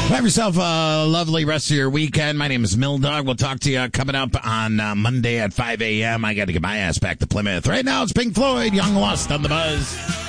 Have yourself a lovely rest of your weekend. My name is Mildog. We'll talk to you coming up on Monday at 5 a.m. I got to get my ass back to Plymouth. Right now, it's Pink Floyd, Young Lust on the Buzz.